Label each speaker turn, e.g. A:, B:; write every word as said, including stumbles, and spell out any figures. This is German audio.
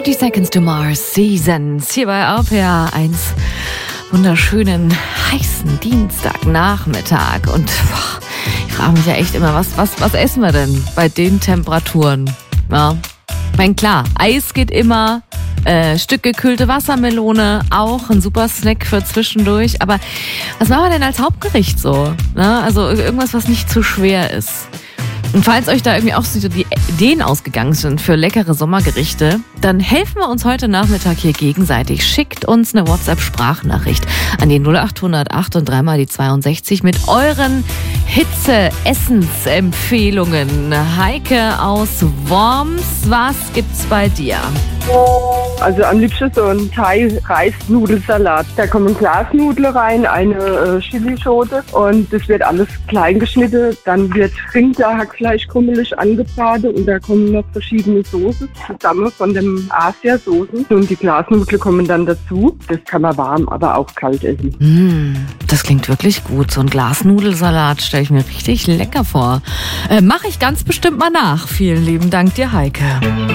A: thirty Seconds to Mars, Seasons, hier bei R P R eins. Wunderschönen, heißen Dienstagnachmittag. Und boah, ich frage mich ja echt immer, was, was, was essen wir denn bei den Temperaturen? Ja, ich meine, klar, Eis geht immer, äh, Stück gekühlte Wassermelone, auch ein super Snack für zwischendurch. Aber was machen wir denn als Hauptgericht so? Ne? Also irgendwas, was nicht zu schwer ist. Und falls euch da irgendwie auch so die Ideen ausgegangen sind für leckere Sommergerichte, dann helfen wir uns heute Nachmittag hier gegenseitig. Schickt uns eine WhatsApp-Sprachnachricht an die null acht null null acht und dreimal die zweiundsechzig mit euren Hitze-Essensempfehlungen. Heike aus Worms, was gibt's bei dir?
B: Also am liebsten so ein Thai-Reis-Nudelsalat. Da kommen Glasnudeln rein, eine äh, Chilischote und das wird alles klein geschnitten. Dann wird Rinderhackfleisch krummelig angebraten und da kommen noch verschiedene Soßen zusammen von dem Asia-Soßen. Und die Glasnudeln kommen dann dazu. Das kann man warm, aber auch kalt essen.
A: Mm, das klingt wirklich gut. So ein Glasnudelsalat stelle ich mir richtig lecker vor. Äh, Mache ich ganz bestimmt mal nach. Vielen lieben Dank dir, Heike.